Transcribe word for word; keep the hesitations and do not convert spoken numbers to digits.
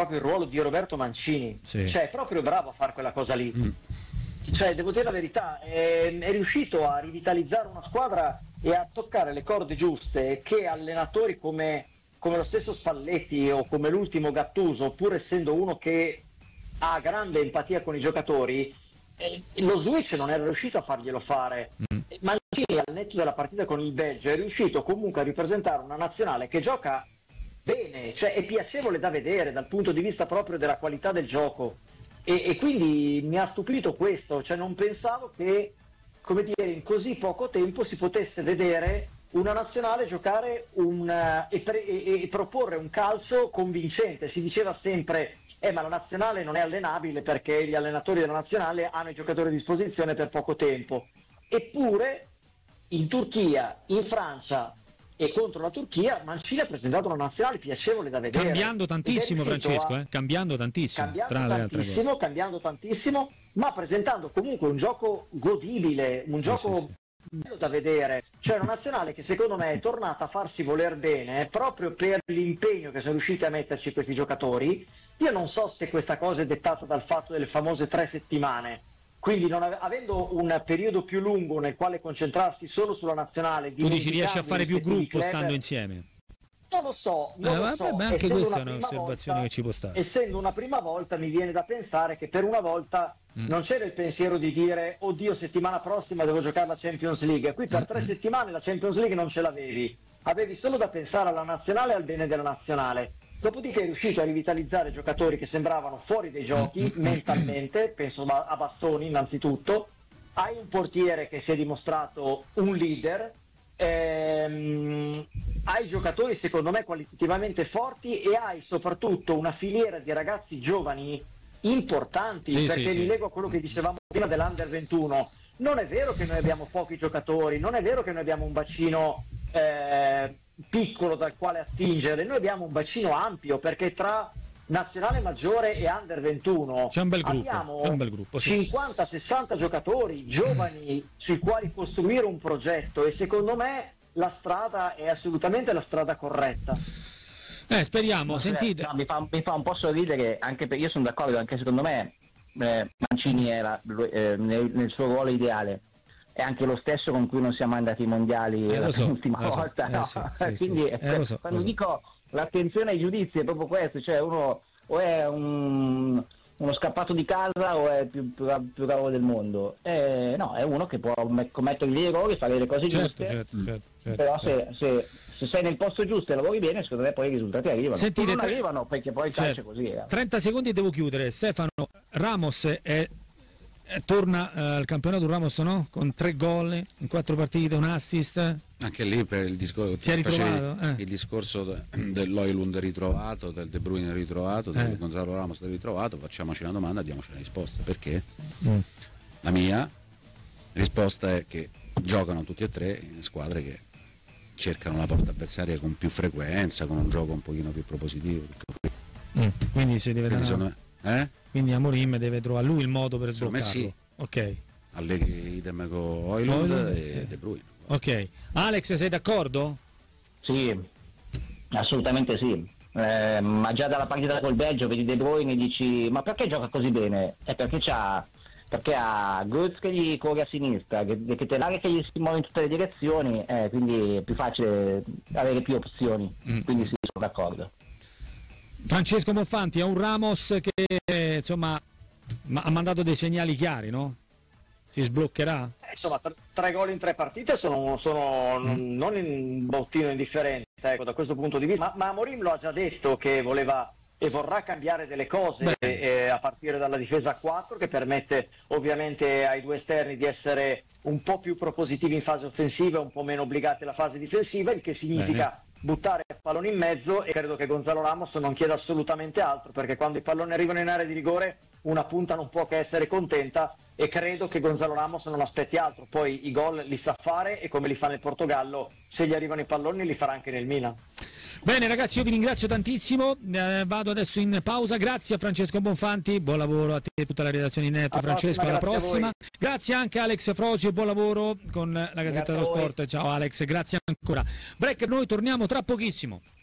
proprio il ruolo di Roberto Mancini, sì. Cioè è proprio bravo a fare quella cosa lì. Mm. Cioè, devo dire la verità, è, è riuscito a rivitalizzare una squadra e a toccare le corde giuste che allenatori come, come lo stesso Spalletti o come l'ultimo Gattuso, pur essendo uno che ha grande empatia con i giocatori, eh, lo switch non era riuscito a farglielo fare. Mm. Mancini, al netto della partita con il Belgio, è riuscito comunque a ripresentare una nazionale che gioca bene, cioè è piacevole da vedere dal punto di vista proprio della qualità del gioco. E, e quindi mi ha stupito questo, cioè non pensavo che, come dire, in così poco tempo si potesse vedere una nazionale giocare un, uh, e, pre- e, e proporre un calcio convincente. Si diceva sempre, eh ma la nazionale non è allenabile perché gli allenatori della nazionale hanno i giocatori a disposizione per poco tempo. Eppure in Turchia, in Francia e contro la Turchia, Mancini ha presentato una nazionale piacevole da vedere. Cambiando tantissimo, Francesco, a... eh? cambiando tantissimo. Cambiando tra le altre tantissimo, cose. cambiando tantissimo, ma presentando comunque un gioco godibile, un gioco sì, sì. bello da vedere. Cioè una nazionale che secondo me è tornata a farsi voler bene, eh, proprio per l'impegno che sono riusciti a metterci questi giocatori. Io non so se questa cosa è dettata dal fatto delle famose tre settimane. Quindi non ave- avendo un periodo più lungo nel quale concentrarsi solo sulla nazionale, Tu dici riesci a fare più gruppo club, stando insieme? Non lo so, non Eh, lo vabbè, so. beh, anche Essendo questa è una un'osservazione volta, che ci può stare. Essendo una prima volta mi viene da pensare che per una volta mm. non c'era il pensiero di dire oddio settimana prossima devo giocare la Champions League. Qui per mm. tre settimane la Champions League non ce l'avevi, avevi solo da pensare alla nazionale e al bene della nazionale. Dopodiché è riuscito a rivitalizzare giocatori che sembravano fuori dai giochi mentalmente, penso a Bastoni innanzitutto. Hai un portiere che si è dimostrato un leader, ehm, hai giocatori secondo me qualitativamente forti e hai soprattutto una filiera di ragazzi giovani importanti, sì, perché sì, mi sì. leggo a quello che dicevamo prima dell'Under ventuno. Non è vero che noi abbiamo pochi giocatori, non è vero che noi abbiamo un bacino eh, piccolo dal quale attingere, noi abbiamo un bacino ampio, perché tra nazionale maggiore e under ventuno c'è un bel gruppo, abbiamo c'è un bel gruppo, sì. cinquanta sessanta giocatori giovani sui quali costruire un progetto, e secondo me la strada è assolutamente la strada corretta. Eh, speriamo, no, sentite. No, mi, fa, mi fa un po' sorridere, anche perché io sono d'accordo, anche secondo me eh, Mancini era eh, nel, nel suo ruolo ideale. È anche lo stesso con cui non siamo andati ai mondiali eh, la so, ultima so. volta, eh, no? sì, sì, Quindi sì. Eh, so, quando so. dico l'attenzione ai giudizi è proprio questo, cioè uno o è un, uno scappato di casa o è più, più, più bravo del mondo. Eh, no, è uno che può commettere gli errori, fare le cose certo, giuste, certo, certo, certo, però certo. Se, se, se sei nel posto giusto e lavori bene, secondo me poi i risultati arrivano. Sentite, non tre... arrivano perché poi il certo. calcio è così. Eh. trenta secondi e devo chiudere. Stefano, Ramos è, è, torna eh, al campionato Ramos, no? Con tre gol in quattro partite, un assist. Anche lì per il discorso, si è ritrovato, eh. il discorso de, dell'Oilund ritrovato, del De Bruyne ritrovato, del eh. Gonzalo Ramos ritrovato, facciamoci una domanda e diamoci una risposta. Perché? Mm. La mia risposta è che giocano tutti e tre in squadre che cercano la porta avversaria con più frequenza, con un gioco un pochino più propositivo. Mm. Quindi si deve Quindi, dare... me, eh? Quindi Amorim deve trovare lui il modo per Secondo me sbloccarlo. sì. Ok. Allegri idem con Oilund Oilund, e eh. De Bruyne. Ok. Alex, sei d'accordo? Sì, assolutamente sì. Eh, ma già dalla partita col Belgio vedi De Bruyne e dici ma perché gioca così bene? È perché c'ha perché ha Götze che gli corre a sinistra, che, che Telare che gli si muove in tutte le direzioni, eh, quindi è più facile avere più opzioni. Mm. Quindi sì, sono d'accordo. Francesco Monfanti, è un Ramos che insomma ma ha mandato dei segnali chiari, no? Si sbloccherà? Eh, insomma, tre, tre gol in tre partite sono, sono mm. non un bottino indifferente, ecco, da questo punto di vista, ma, ma Amorim lo ha già detto che voleva e vorrà cambiare delle cose eh, a partire dalla difesa a quattro, che permette ovviamente ai due esterni di essere un po' più propositivi in fase offensiva e un po' meno obbligati alla fase difensiva, il che significa Bene. buttare il pallone in mezzo, e credo che Gonzalo Ramos non chieda assolutamente altro, perché quando i palloni arrivano in area di rigore una punta non può che essere contenta, e credo che Gonzalo Ramos non aspetti altro. Poi i gol li sa fare, e come li fa nel Portogallo, se gli arrivano i palloni li farà anche nel Milan. Bene ragazzi, io vi ringrazio tantissimo, eh, vado adesso in pausa. Grazie a Francesco Bonfanti, buon lavoro a te e tutta la redazione in netto. Francesco, alla prossima. Grazie anche a Alex Frosio, buon lavoro con la Gazzetta dello Sport. Ciao Alex, grazie ancora. Break, noi torniamo tra pochissimo.